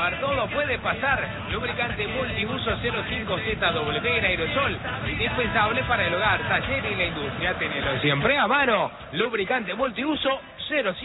pasar, todo puede pasar. Lubricante multiuso 05ZW en aerosol, indispensable para el hogar, taller y la industria. Tenelo siempre a mano. Lubricante multiuso 05.